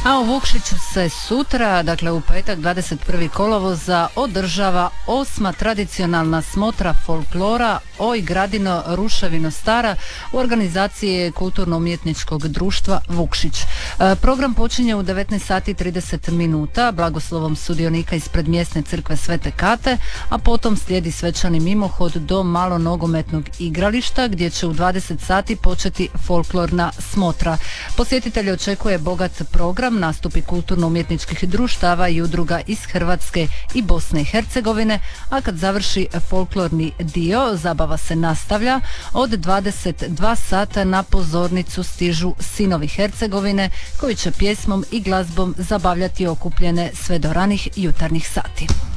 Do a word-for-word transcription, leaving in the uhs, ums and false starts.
A u Vukšiću se sutra, dakle u petak dvadeset prvog kolovoza, održava osma tradicionalna smotra folklora Oj Gradino ruševino stara u organizaciji Kulturno-umjetničkog društva Vukšić. E, program počinje u devetnaest sati i trideset minuta blagoslovom sudionika ispred mjesne crkve Svete Kate, a potom slijedi svečani mimohod do malonogometnog igrališta gdje će u dvadeset sati početi folklorna smotra. Posjetitelje očekuje bogat program, nastupi kulturno-umjetničkih društava i udruga iz Hrvatske i Bosne i Hercegovine, a kad završi folklorni dio, zabava se nastavlja. Od dvadeset dva sata na pozornicu stižu Sinovi Hercegovine koji će pjesmom i glazbom zabavljati okupljene sve do ranih jutarnjih sati.